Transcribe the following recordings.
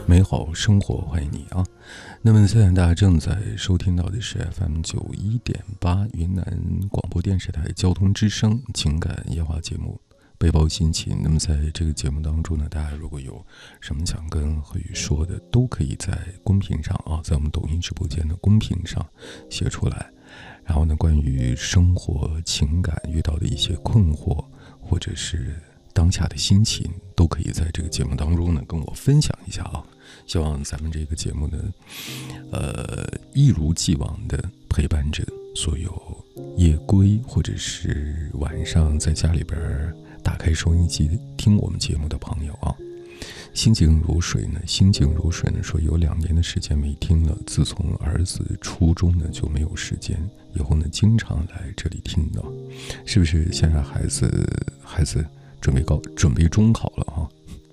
美好生活，欢迎你啊！那么现在大家正在收听到的是 FM91.8 云南广播电视台交通之声情感夜话节目背包心情。那么在这个节目当中呢，大家如果有什么想跟何宇说的，都可以在公屏上啊，在我们抖音直播间的公屏上写出来。然后呢，关于生活情感遇到的一些困惑，或者是当下的心情，都可以在这个节目当中呢跟我分享一下啊。希望咱们这个节目呢，一如既往的陪伴着所有夜归或者是晚上在家里边打开收音机听我们节目的朋友啊。心静如水呢，说有2年的时间没听了，自从儿子初中呢就没有时间，以后呢经常来这里听的，是不是？现在孩子准备中考了哈。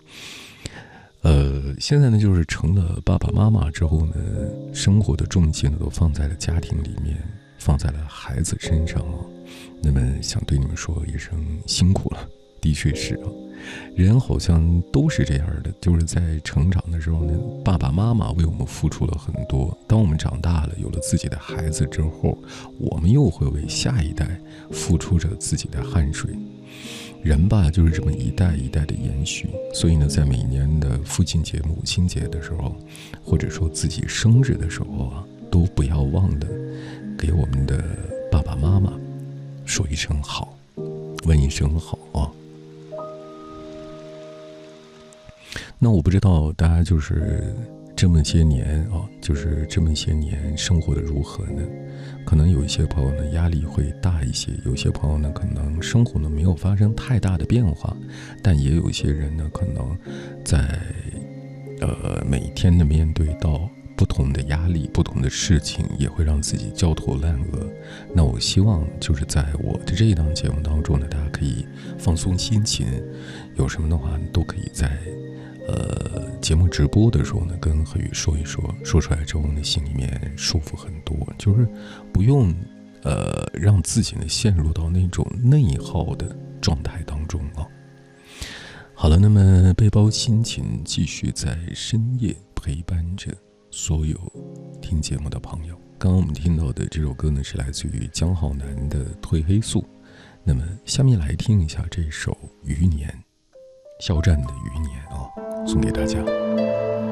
现在呢就是成了爸爸妈妈之后呢，生活的重心呢都放在了家庭里面，放在了孩子身上啊。那么想对你们说一声辛苦了，的确是啊。人好像都是这样的，就是在成长的时候呢，爸爸妈妈为我们付出了很多。当我们长大了，有了自己的孩子之后，我们又会为下一代付出着自己的汗水。人吧，就是这么一代一代的延续。所以呢，在每年的父亲节、母亲节的时候，或者说自己生日的时候啊，都不要忘了给我们的爸爸妈妈说一声好，问一声好啊。那我不知道大家就是这么些年生活的如何呢？可能有一些朋友呢压力会大一些，有些朋友呢可能生活呢没有发生太大的变化，但也有一些人呢可能在每天的面对到不同的压力、不同的事情，也会让自己焦头烂额。那我希望就是在我的这一档节目当中呢，大家可以放松心情，有什么的话都可以在节目直播的时候呢，跟何宇说一说，说出来之后呢，心里面舒服很多，就是不用让自己呢陷入到那种内耗的状态当中啊。好了，那么背包心情继续在深夜陪伴着所有听节目的朋友。刚刚我们听到的这首歌呢，是来自于江浩南的《褪黑素》。那么下面来听一下这首《余年》，肖战的《余年》啊，送给大家。